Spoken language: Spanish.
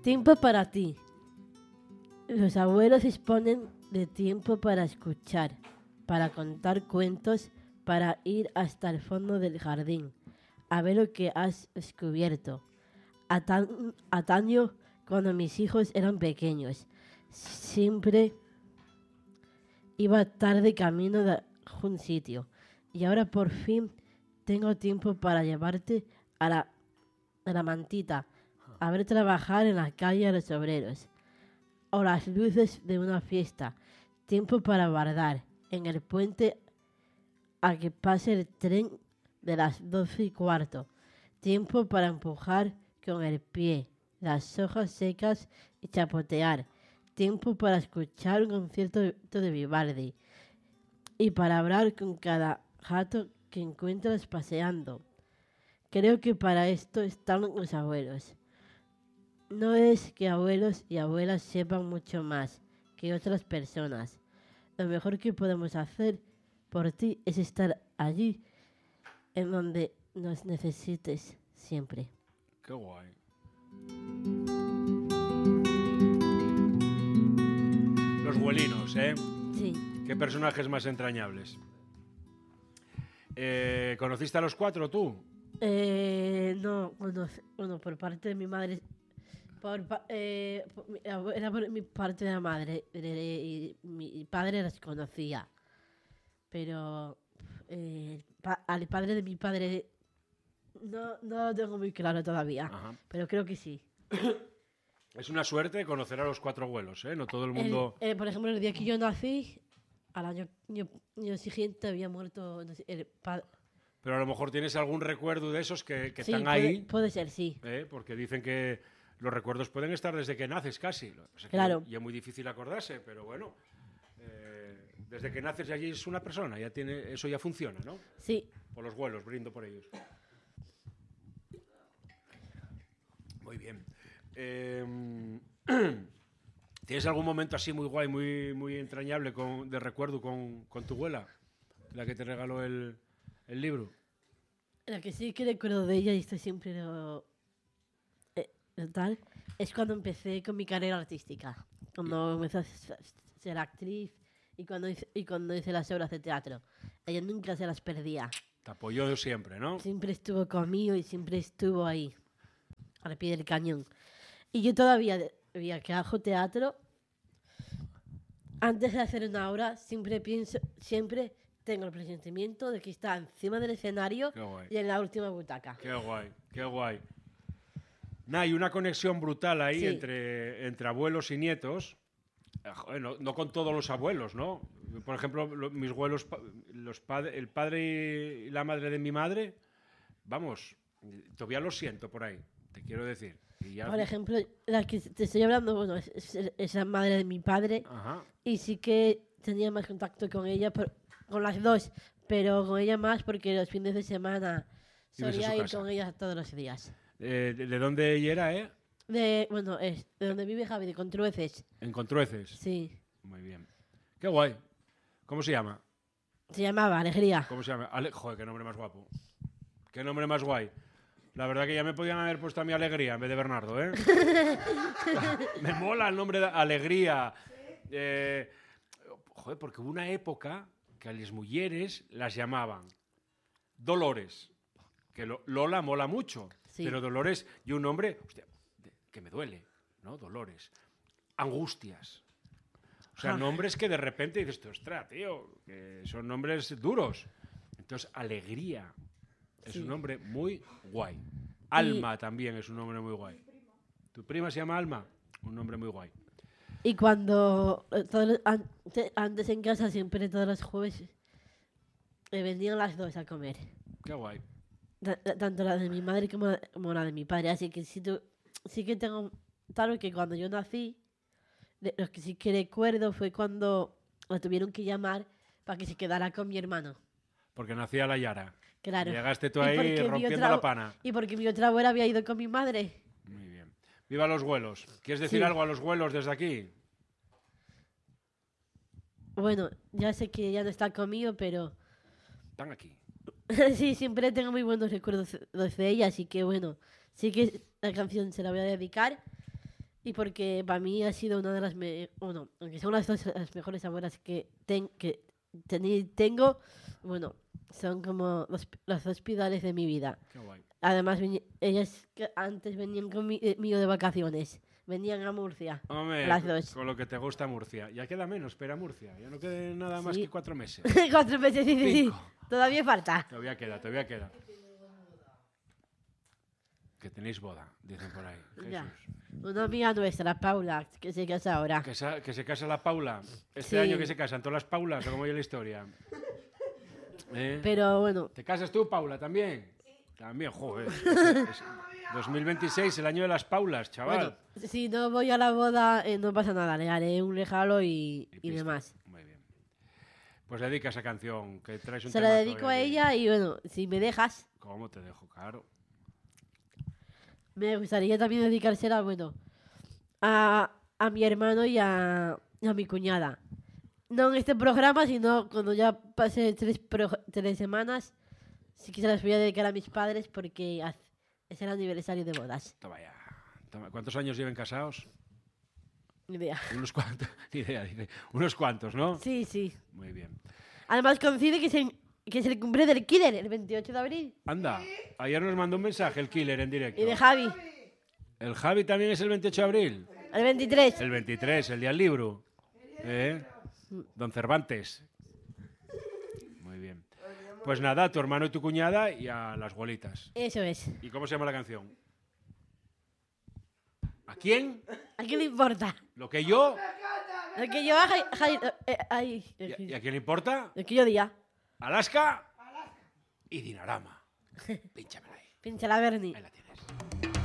Tiempo para ti. Los abuelos disponen de tiempo para escuchar, para contar cuentos, para ir hasta el fondo del jardín, a ver lo que has descubierto. Ataño, cuando mis hijos eran pequeños, siempre iba tarde camino de un sitio. Y ahora por fin tengo tiempo para llevarte a la mantita, a ver trabajar en la calle a los obreros. O las luces de una fiesta. Tiempo para guardar en el puente a que pase el tren de las 12:15. Tiempo para empujar con el pie las hojas secas y chapotear. Tiempo para escuchar un concierto de Vivaldi. Y para hablar con cada gato que encuentras paseando. Creo que para esto están los abuelos. No es que abuelos y abuelas sepan mucho más que otras personas. Lo mejor que podemos hacer por ti es estar allí, en donde nos necesites siempre. Qué guay. Los abuelinos, ¿eh? Sí. Qué personajes más entrañables. ¿Conociste a los 4 tú? No, bueno, por parte de mi madre, era por mi parte de la madre, y mi padre las conocía, pero al padre de mi padre no lo tengo muy claro todavía. Ajá. Pero creo que sí. Es una suerte conocer a los 4 abuelos, ¿eh? No todo el mundo... Por ejemplo, el día que yo nací, al año siguiente había muerto el padre. Pero a lo mejor tienes algún recuerdo de esos que Sí, están ahí. puede ser, sí. Porque dicen que los recuerdos pueden estar desde que naces casi. O sea, Claro. Y es muy difícil acordarse, pero bueno. Desde que naces ya allí es una persona, eso ya funciona, ¿no? Sí. Por los vuelos, brindo por ellos. Muy bien. ¿Tienes algún momento así muy guay, muy entrañable de recuerdo con tu abuela? La que te regaló el libro. La que sí que recuerdo de ella, y esto siempre tal, es cuando empecé con mi carrera artística. Cuando empecé a ser actriz y cuando hice las obras de teatro. Ella nunca se las perdía. Te apoyó siempre, ¿no? Siempre estuvo conmigo y siempre estuvo ahí, al pie del cañón. Y yo todavía que hago teatro, antes de hacer una obra, siempre tengo el presentimiento de que está encima del escenario y en la última butaca. Qué guay, qué guay. Hay una conexión brutal ahí, sí, entre abuelos y nietos. Joder, no con todos los abuelos, ¿no? Por ejemplo, mis abuelos, el padre y la madre de mi madre, vamos, todavía lo siento por ahí, te quiero decir. Por ejemplo, la que te estoy hablando, bueno, es la madre de mi padre. Ajá. Y sí que tenía más contacto con ella, con las dos, pero con ella más porque los fines de semana solía ir con ella todos los días. ¿De dónde ella era, de donde vive Javi, de Contrueces. ¿En Contrueces? Sí. Muy bien. Qué guay. ¿Cómo se llama? Se llamaba Alegría. ¿Cómo se llama? Joder, qué nombre más guapo. Qué nombre más guay. La verdad que ya me podían haber puesto a mi Alegría en vez de Bernardo, ¿eh? Me mola el nombre de Alegría. Joder, porque hubo una época que a las mujeres las llamaban Dolores. Que Lola mola mucho, sí. Pero Dolores y un nombre, hostia, que me duele, ¿no? Dolores. Angustias. O sea, nombres que de repente dices, ostras, tío, que son nombres duros. Entonces, Alegría es un nombre muy guay. Alma también es un nombre muy guay. ¿Tu prima se llama Alma? Un nombre muy guay. Y cuando antes en casa siempre todos los jueves venían las dos a comer. Qué guay. Tanto la de mi madre como la de mi padre. Así que sí que tengo claro que cuando yo nací, lo que sí que recuerdo fue cuando la tuvieron que llamar para que se quedara con mi hermano. Porque nacía la Yara. Claro. Y llegaste tú ahí rompiendo la pana. Y porque mi otra abuela había ido con mi madre. Muy bien. ¡Viva los abuelos! ¿Quieres decir algo a los abuelos desde aquí? Bueno, ya sé que ya no está conmigo, pero... Están aquí. Sí, siempre tengo muy buenos recuerdos de ella, así que bueno, sí que la canción se la voy a dedicar Y porque para mí ha sido una de las... aunque son las las mejores abuelas que tengo, bueno, son como los dos pilares de mi vida. Qué guay. Además, ellas antes venían conmigo de vacaciones. Venían a Murcia, Hombre, las dos. con lo que te gusta Murcia. Ya queda menos, espera Murcia. Ya no queda nada más Sí. que 4 meses. 4 meses, sí. 5. Todavía falta. Todavía queda. Que tenéis boda, dicen por ahí. Ya. Jesús. Una amiga nuestra, Paula, que se casa ahora. Que se casa la Paula. Este Sí. año que se casan todas las Paulas, o como oye la historia. Pero bueno, ¿Te casas tú, Paula, también? Sí. También, joder. 2026, el año de las Paulas, chaval. bueno, si no voy a la boda, no pasa nada. Le haré un regalo y pista. demás. Muy bien. Pues dedica esa canción, que traes un Se la temazo dedico hoy a aquí. ella y bueno, si me dejas, ¿Cómo te dejo? Claro. me gustaría también dedicársela, bueno, a mi hermano y a mi cuñada. No en este programa, sino cuando ya pase 3 semanas, sí que se las voy a dedicar a mis padres porque es el aniversario de bodas. Toma ya. Toma. ¿Cuántos años lleven casados? Ni idea. Unos cuantos. Ni idea, dice. Unos cuantos, ¿no? Sí, sí. Muy bien. Además coincide que es el cumple del Killer, el 28 de abril. Anda, ayer nos mandó un mensaje el Killer en directo. Y de Javi, ¿El Javi también es el 28 de abril? el 23. El 23, el día del libro. Don Cervantes. Muy bien. Pues nada, a tu hermano y tu cuñada y a las bolitas. Eso es. ¿Y cómo se llama la canción? ¿A quién? ¿A quién le importa? ¿Lo que yo? Lo que yo haga... ¿Y a quién le importa? Lo que yo diga. Alaska y Dinarama. Pínchamela ahí. Pincha la Bernie. Ahí la tienes.